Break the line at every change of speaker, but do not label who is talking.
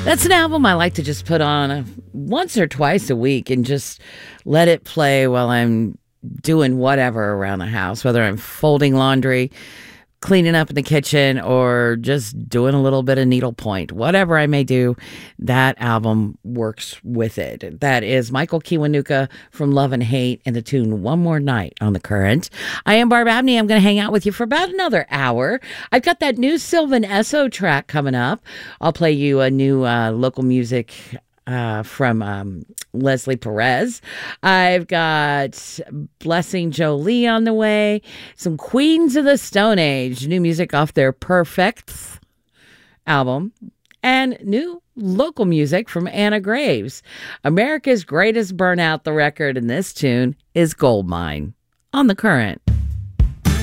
That's an album I like to just put on once or twice a week and just let it play while I'm doing whatever around the house, whether I'm folding laundry, cleaning up in the kitchen, or just doing a little bit of needlepoint. Whatever I may do, that album works with it. That is Michael Kiwanuka from Love and Hate and the tune One More Night on The Current. I am Barb Abney. I'm going to hang out with you for about another hour. I've got that new Sylvan Esso track coming up. I'll play you a new local music from Leslie Perez. I've got Blessing Jolie on the way. Some Queens of the Stone Age. New music off their Perfect album. And new local music from Anna Graves. America's Greatest Burnout, the record, and this tune is Goldmine on The Current.